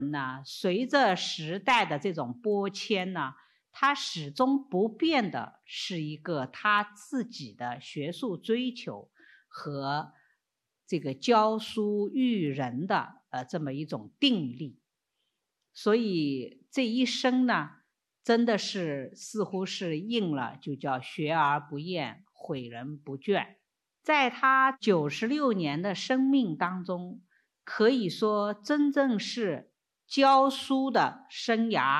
那随着时代的这种拨迁呢，他始终不变的是一个他自己的学术追求和这个教书育人的这么一种定力。所以这一生呢，真的是似乎是应了就叫学而不厌，诲人不倦。在他96年的生命当中，可以说真正是教书的生涯